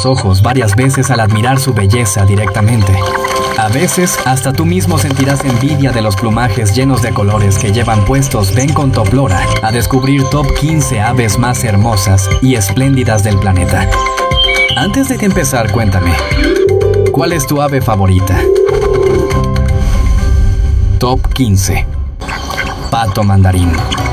los ojos varias veces al admirar su belleza directamente. A veces, hasta tú mismo sentirás envidia de los plumajes llenos de colores que llevan puestos Ven con Toplora a descubrir top 15 aves más hermosas y espléndidas del planeta. Antes de empezar, cuéntame, ¿cuál es tu ave favorita? Top 15. Pato mandarín.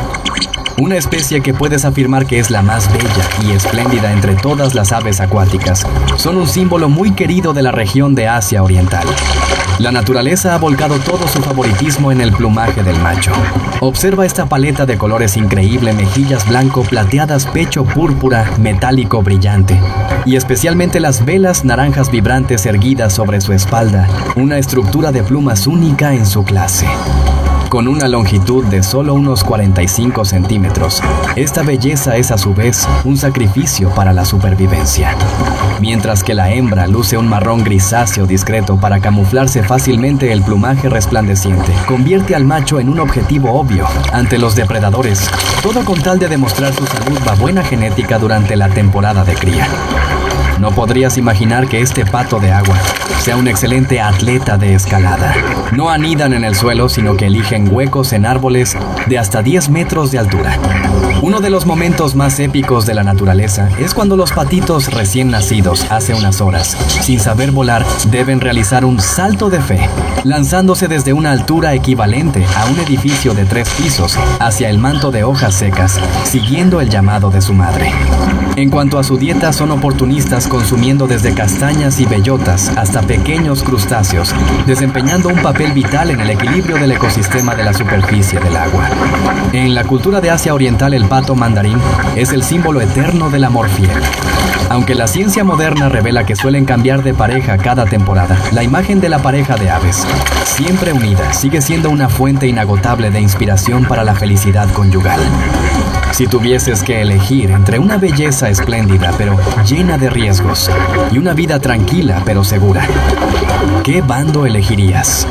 Una especie que puedes afirmar que es la más bella y espléndida entre todas las aves acuáticas. Son un símbolo muy querido de la región de Asia Oriental. La naturaleza ha volcado todo su favoritismo en el plumaje del macho. Observa esta paleta de colores increíble: mejillas blanco, plateadas, pecho púrpura, metálico brillante. Y especialmente las velas naranjas vibrantes erguidas sobre su espalda. Una estructura de plumas única en su clase. Con una longitud de solo unos 45 centímetros, esta belleza es a su vez un sacrificio para la supervivencia. Mientras que la hembra luce un marrón grisáceo discreto para camuflarse fácilmente, el plumaje resplandeciente convierte al macho en un objetivo obvio ante los depredadores, todo con tal de demostrar su salud y buena genética durante la temporada de cría. No podrías imaginar que este pato de agua sea un excelente atleta de escalada. No anidan en el suelo, sino que eligen huecos en árboles de hasta 10 metros de altura. Uno de los momentos más épicos de la naturaleza es cuando los patitos recién nacidos, hace unas horas, sin saber volar, deben realizar un salto de fe, lanzándose desde una altura equivalente a un edificio de 3 pisos hacia el manto de hojas secas, siguiendo el llamado de su madre. En cuanto a su dieta, son oportunistas, consumiendo desde castañas y bellotas hasta pequeños crustáceos, desempeñando un papel vital en el equilibrio del ecosistema de la superficie del agua. En la cultura de Asia Oriental, el pato mandarín es el símbolo eterno del amor fiel. Aunque la ciencia moderna revela que suelen cambiar de pareja cada temporada, la imagen de la pareja de aves, siempre unida, sigue siendo una fuente inagotable de inspiración para la felicidad conyugal. Si tuvieses que elegir entre una belleza espléndida pero llena de riesgos y una vida tranquila pero segura, ¿qué bando elegirías?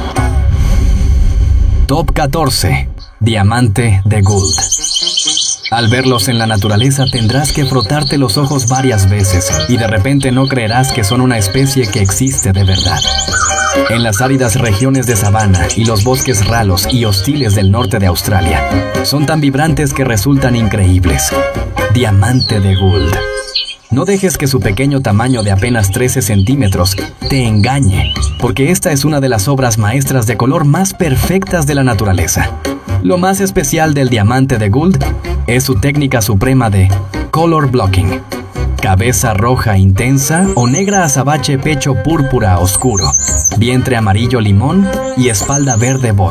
Top 14. Diamante de Gould. Al verlos en la naturaleza tendrás que frotarte los ojos varias veces y de repente no creerás que son una especie que existe de verdad. En las áridas regiones de sabana y los bosques ralos y hostiles del norte de Australia, son tan vibrantes que resultan increíbles. Diamante de Gould. No dejes que su pequeño tamaño de apenas 13 centímetros te engañe, porque esta es una de las obras maestras de color más perfectas de la naturaleza. Lo más especial del diamante de Gould es su técnica suprema de color blocking. Cabeza roja intensa o negra azabache, pecho púrpura oscuro, vientre amarillo limón y espalda verde bosque.